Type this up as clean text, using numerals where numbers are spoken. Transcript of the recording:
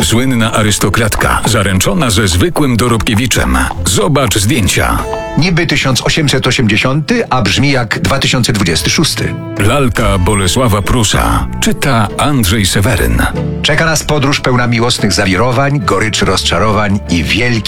Słynna arystokratka, zaręczona ze zwykłym Dorobkiewiczem. Zobacz zdjęcia. Niby 1880, a brzmi jak 2026. Lalka Bolesława Prusa. Czyta Andrzej Seweryn. Czeka nas podróż pełna miłosnych zawirowań, goryczy rozczarowań i wielkich